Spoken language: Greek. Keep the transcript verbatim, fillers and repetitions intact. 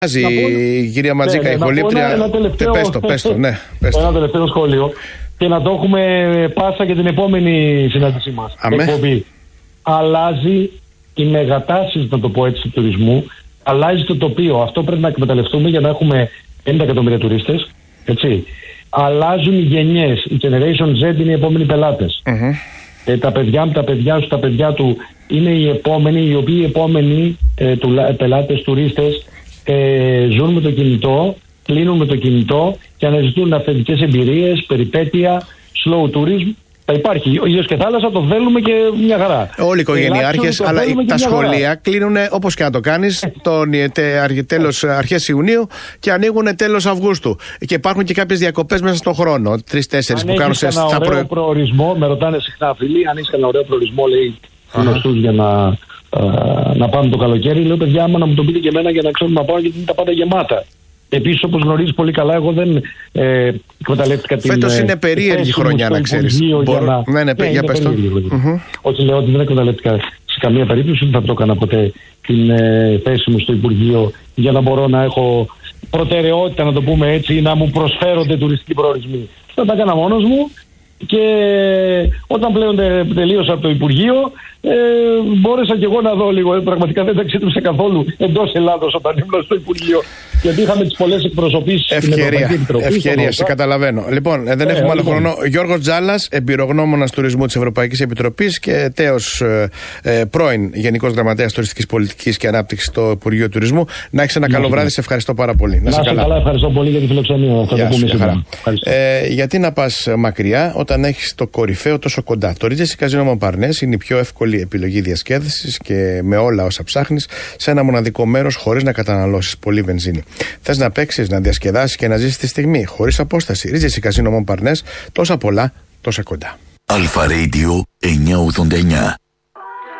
Η κυρία Ματζίκα, ναι, η χολύπτρια. Ένα, ένα τελευταίο, πες το, πες το, ναι, πες το. Ένα τελευταίο σχόλιο και να το έχουμε πάσα για την επόμενη συνάντησή μας. Εκπομπή. Αλλάζει η μεγατάσεις, να το πω έτσι, του τουρισμού. Αλλάζει το τοπίο. Αυτό πρέπει να εκμεταλλευτούμε για να έχουμε πενήντα εκατομμύρια τουρίστες. Έτσι. Αλλάζουν οι γενιές. Η Generation Z είναι οι επόμενοι πελάτες. Mm-hmm. Ε, τα παιδιά μου, τα παιδιά σου, τα παιδιά του είναι οι επόμενοι, οι οποίοι οι επόμενοι ε, του, πελάτες, τουρίστες. Ε, ζουν με το κινητό, κλείνουν με το κινητό και αναζητούν αυθεντικές εμπειρίες, περιπέτεια, slow tourism. Θα υπάρχει ήλιος και θάλασσα, το θέλουμε και μια χαρά. Όλοι οι οικογενειάρχες, αλλά τα σχολεία χαρά. Κλείνουν όπως και να το κάνεις τον τέλος αρχές Ιουνίου και ανοίγουν τέλος Αυγούστου. Και υπάρχουν και κάποιες διακοπές μέσα στον χρόνο. Τρεις-τέσσερις που κάνουν σε ένα ωραίο προ... προορισμό, με ρωτάνε συχνά φίλοι, αν είσαι ένα ωραίο προορισμό, λέει γνωστούς για να. Uh, να πάμε το καλοκαίρι. Λέω, παιδιά, άμα να μου το πείτε και εμένα για να ξέρω να πάω, γιατί είναι τα πάντα γεμάτα. Επίσης, όπως γνωρίζεις πολύ καλά, εγώ δεν ε, εκμεταλλεύτηκα την. Φέτος είναι περίεργη χρονιά, να ξέρεις. Μπορώ... Να... Ναι, ναι, για πες το. Όχι, λέω ότι δεν εκμεταλλεύτηκα σε καμία περίπτωση, δεν θα το έκανα ποτέ την ε, θέση μου στο Υπουργείο για να μπορώ να έχω προτεραιότητα, να το πούμε έτσι, ή να μου προσφέρονται τουριστικοί προορισμοί. Θα τα έκανα μόνος μου. Και όταν πλέον τελείωσα από το Υπουργείο, ε, μπόρεσα και εγώ να δω λίγο. Ε, πραγματικά δεν ταξίδεψα καθόλου εντός Ελλάδος όταν ήμουν στο Υπουργείο. Γιατί είχαμε τις πολλές εκπροσωπήσεις. Ευκαιρία, ευκαιρία, σε καταλαβαίνω. Λοιπόν, δεν ε, έχουμε ε, άλλο λοιπόν. χρόνο. Γιώργος Τζάλας, εμπειρογνώμονας τουρισμού της Ευρωπαϊκής Επιτροπής και τέος ε, ε, πρώην Γενικός Γραμματέας Τουριστικής Πολιτικής και Ανάπτυξης στο Υπουργείο Τουρισμού. Να έχεις ένα καλό βράδυ, σε ευχαριστώ πάρα πολύ. Να είσαι καλά. Ευχαριστώ πολύ για τη φιλοξενία. Ε, γιατί να πας μακριά όταν έχεις το κορυφαίο τόσο κοντά. Το Regency Casino Montparnasse είναι η πιο εύκολη επιλογή διασκέδασης και με όλα όσα ψάχνεις σε ένα μοναδικό μέρος χωρίς να καταναλώσεις πολύ βενζίνη. Θες να παίξεις, να διασκεδάσεις και να ζήσεις τη στιγμή χωρίς απόσταση. Regency Casino Montparnasse, τόσα πολλά, τόσα κοντά. Αλφα Radio εννιακόσια ογδόντα εννιά.